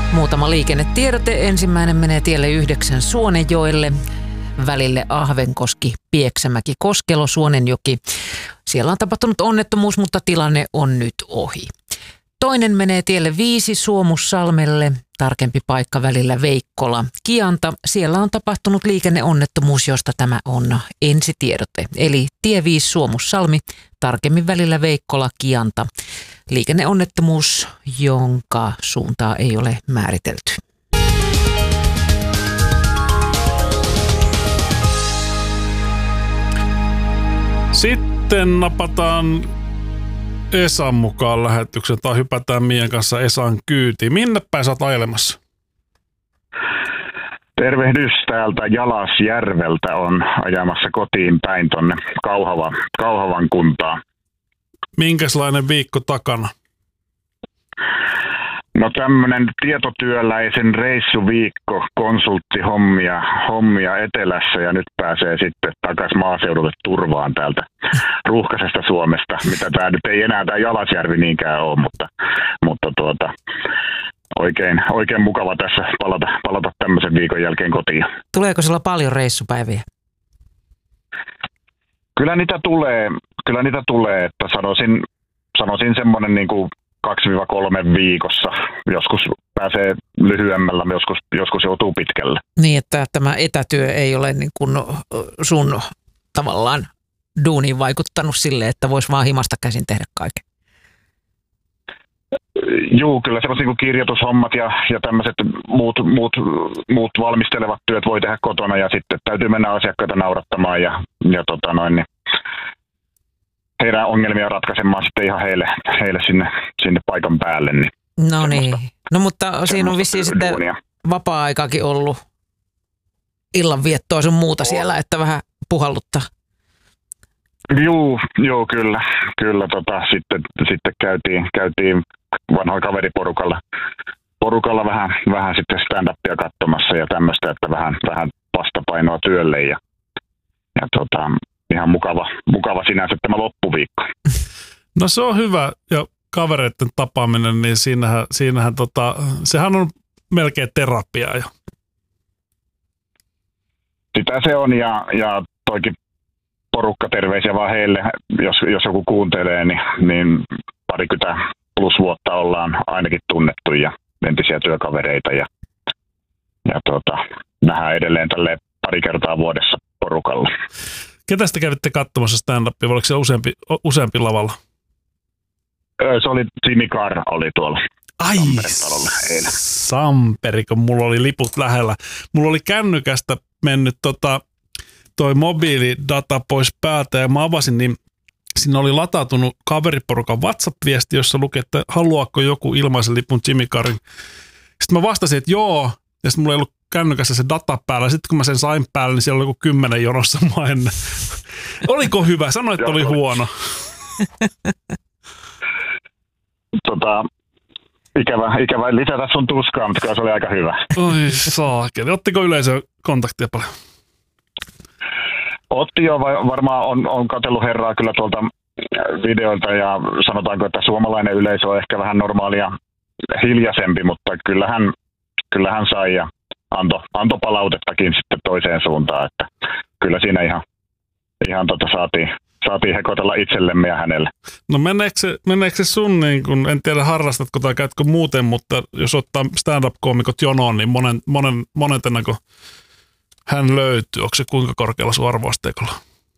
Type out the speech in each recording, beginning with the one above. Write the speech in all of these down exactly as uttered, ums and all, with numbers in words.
Muutama liikennetiedote. Ensimmäinen menee tielle yhdeksän Suonenjoelle, välille Ahvenkoski, Pieksämäki, Koskelo, Suonenjoki. Siellä on tapahtunut onnettomuus, mutta tilanne on nyt ohi. Toinen menee tielle viisi Suomussalmelle, tarkempi paikka välillä Veikkola, Kianta. Siellä on tapahtunut liikenneonnettomuus, josta tämä on ensitiedote. Eli tie viisi Suomussalmi, tarkemmin välillä Veikkola, Kianta. Liikenneonnettomuus, jonka suuntaa ei ole määritelty. Sitten napataan Esan mukaan lähetyksen tai hypätään Mian kanssa Esan kyytiin. Minne päin sä oot ajelemassa? Tervehdys täältä Jalasjärveltä, on ajamassa kotiin päin tonne Kauhava, Kauhavan kuntaan. Minkälainen viikko takana? No tämmönen tietotyöläisen reissuviikko, konsulttihommia hommia etelässä ja nyt pääsee sitten takaisin maaseudulle turvaan täältä ruuhkaisesta Suomesta, mitä tää nyt ei enää tää Jalasjärvi niinkään ole, mutta, mutta tuota, oikein, oikein mukava tässä palata, palata tämmöisen viikon jälkeen kotiin. Tuleeko sillä paljon reissupäiviä? Kyllä niitä tulee, kyllä niitä tulee, että sanoisin, sanoisin semmoinen niin kuin kaksi kolme viikossa. Joskus pääsee lyhyemmällä, joskus, joskus joutuu pitkälle. Niin, että tämä etätyö ei ole niin kuin sun tavallaan duuniin vaikuttanut sille, että voisi vaan himasta käsin tehdä kaiken. Juu, kyllä sellaiset niin kirjoitushommat ja, ja tämmöiset muut, muut, muut valmistelevat työt voi tehdä kotona ja sitten täytyy mennä asiakkaita naurattamaan ja, ja tota noin, niin heidän ongelmia ratkaisemaan sitten ihan heille, heille sinne, sinne paikan päälle. Niin no niin, no mutta siinä on vissiin sitten vapaa-aikakin ollut illanviettoa sun muuta siellä, että vähän puhalluttaa. Juu, joo, kyllä, kyllä tota, sitten, sitten käytiin, käytiin vanhoilla kaveriporukalla porukalla vähän, vähän sitten stand-upia katsomassa ja tämmöistä, että vähän, vähän vastapainoa työlle ja, ja tota, ihan mukava, mukava sinänsä tämä loppuviikko. No se on hyvä ja kavereiden tapaaminen, niin siinähän, siinähän tota, sehän on melkein terapiaa jo. Sitä se on ja, ja toikin porukka terveisiä vaan heille, jos, jos joku kuuntelee, niin, niin parikymmentä plus vuotta ollaan ainakin tunnettu ja entisiä työkavereita ja, ja tuota, nähdään edelleen tälleen pari kertaa vuodessa porukalla. Ketä te kävitte katsomassa stand-upia? Oliko se useampi, useampi lavalla? Se oli Jimmy Carr oli tuolla. Ai, Samperi, kun mulla oli liput lähellä. Mulla oli kännykästä mennyt tota, toi mobiilidata pois päältä ja mä avasin, niin siinä oli latautunut kaveriporukan WhatsApp-viesti, jossa luki, että haluaako joku ilmaisen lipun Jimmy Carrin. Sitten mä vastasin, että joo, ja sitten mulla ei ollut kännykässä se data päällä. Sitten kun mä sen sain päälle, niin siellä oli joku kymmenen jonossa mua ennen. Oliko hyvä? Sanoit, että oli huono. Tota, ikävä, ikävä lisätä sun tuskaa, mutta se oli aika hyvä. Oi saakeli. Ottiko yleisö kontaktia paljon? Otti jo, varmaan on, on katsellut herraa kyllä tuolta videoilta ja sanotaanko, että suomalainen yleisö on ehkä vähän normaalia hiljaisempi, mutta kyllähän, kyllähän sai ja antoi anto palautettakin sitten toiseen suuntaan, että kyllä siinä ihan, ihan tota saatiin, saatiin hekotella itsellemme ja hänelle. No meneekö se, meneekö se sun, niin kun, en tiedä harrastatko tai käytkö muuten, mutta jos ottaa stand-up-koomikot jonoon, niin monen, monen, monentenako hän löytyy? Onko se kuinka korkealla sun arvoasteikolla?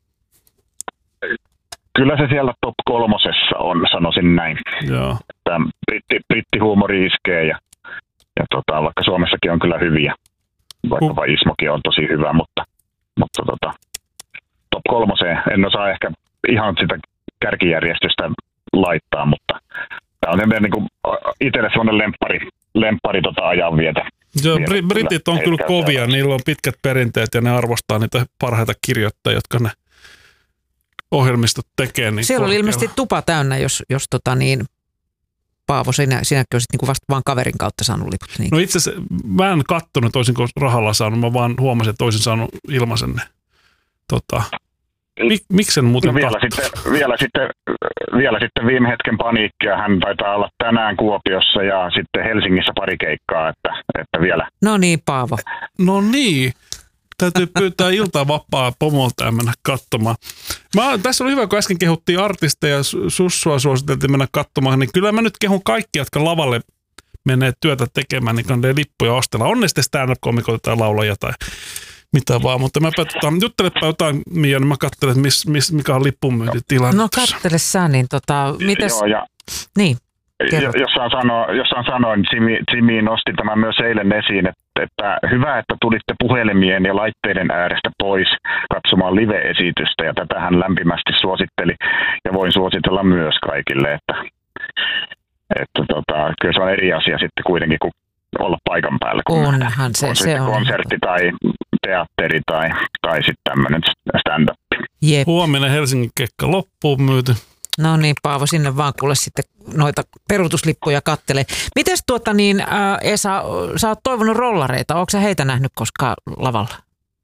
Kyllä se siellä top kolmosessa on, sanoisin näin. Joo. Että britti, brittihuumori iskee ja, ja tota, vaikka Suomessakin on kyllä hyviä, vaikka uh. Ismokin on tosi hyvä, mutta, mutta tota, top kolmoseen en osaa ehkä ihan sitä kärkijärjestystä laittaa, mutta tämä on semmoinen niin kuin itselle semmoinen lemppari, lemppari tota ajanvietä. Joo, br- britit on kyllä kovia, niillä on pitkät perinteet ja ne arvostaa niitä parhaita kirjoittajia, jotka ne ohjelmistot tekee. Niin siellä oli ilmeisesti tupa täynnä, jos, jos tota niin, Paavo, sinä, sinäkin olisit niin vasta vaan kaverin kautta saanut liput. Niin. No itse asiassa mä en kattonut, olisinko rahalla saanut, mä vaan huomasin, että olisin saanut ilmaisen ne. Tota. Mik, miksen muuten no vielä, sitten, vielä, sitten, vielä sitten viime hetken paniikkia. Hän taitaa olla tänään Kuopiossa ja sitten Helsingissä pari keikkaa, että, että vielä. No niin, Paavo. No niin. Täytyy pyytää iltaa vapaa pomolta ja mennä katsomaan. Mä, tässä oli hyvä, kun äsken kehuttiin artisteja ja Sussua suositeltiin mennä katsomaan, niin kyllä mä nyt kehun kaikki, jotka lavalle menee työtä tekemään, niin kannattaa lippuja ostella. On ne sitten stand-up-komikoita tai laulajia tai mitä vaan, mutta mä tota, juttelepa jotain, Mia, niin mä katselen, miss, miss, mikä on lippunmyyntitilanne. No kattele sä, niin tota, mites? Joo, ja niin, jos saan sanoa, jos saan sanoa, niin Jimmy, Jimmy nosti tämän myös eilen esiin, että, että hyvä, että tulitte puhelimien ja laitteiden äärestä pois katsomaan live-esitystä, ja tätä hän lämpimästi suositteli, ja voin suositella myös kaikille, että, että tota, kyllä se on eri asia sitten kuitenkin, kun olla paikan päällä. Onhan se, on se on. Konsertti tai teatteri tai, tai sitten tämmöinen stand-up. Jep. Huomenna Helsingin keikka loppuun myyty. No niin, Paavo, sinne vaan kuule sitten noita peruutuslippuja kattele. Mites tuota niin, ää, Esa, sä oot toivonut rollareita. Ootko sä heitä nähnyt koskaan lavalla?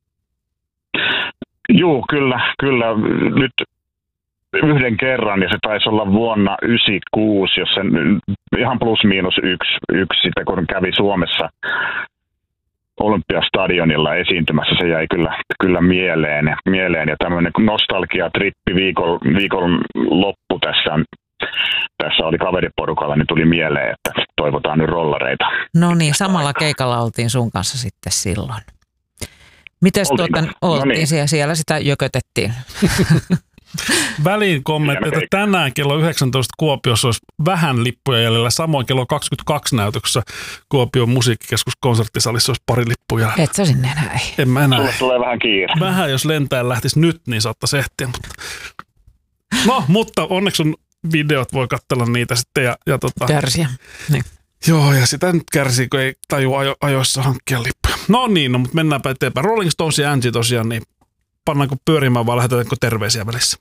Joo, kyllä, kyllä. Nyt yhden kerran, ja se taisi olla vuonna yhdeksänkymmentäkuusi, jos sen ihan plus miinus yksi, yksi sitten kun kävi Suomessa Olympiastadionilla esiintymässä, se jäi kyllä, kyllä mieleen, mieleen. Ja tämmöinen nostalgiatrippi viikon, viikon loppu tässä, tässä oli kaveriporukalla, niin tuli mieleen, että toivotaan nyt rollareita. No niin, samalla keikalla oltiin sun kanssa sitten silloin. Mites tuota, oltiin no niin. siellä, siellä sitä jökötettiin. Väliin kommentti, että tänään kello yhdeksäntoista Kuopiossa olisi vähän lippuja jäljellä. Samoin kello kaksikymmentäkaksi näytöksessä Kuopion musiikkikeskus konserttisalissa olisi pari lippuja. Et sä sinne enää. En mä enää. Sulle tulee vähän kiire. Vähän jos lentää lähtisi nyt, niin saattaisi ehtiä. Mutta... No, mutta onneksi on videot, voi katsella niitä sitten. Ja, ja tota... Kärsiä. Niin. Joo, ja sitä nyt kärsii, kun ei tajua ajo- ajoissa hankkia lippuja. No niin, no, mutta mennäänpä eteenpäin. Rolling Stones ja Angie tosiaan, niin pannaanko pyörimään vai lähetetäänkö terveisiä välissä?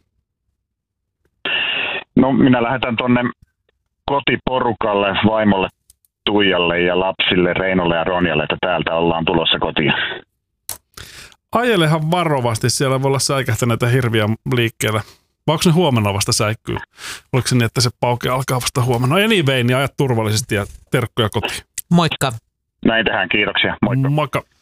No minä lähetän tonne kotiporukalle, vaimolle Tuijalle ja lapsille Reinolle ja Ronjalle, että täältä ollaan tulossa kotiin. Ajelehan varovasti, siellä voi olla säikähtäneitä hirviä liikkeellä. Vai onko ne huomenna vasta säikkyy? Oliko se niin, että se pauke alkaa vasta huomenna? No anyway, niin ajat turvallisesti ja terkkuja kotiin. Moikka. Näin tehdään, kiitoksia. Moikka. Moikka.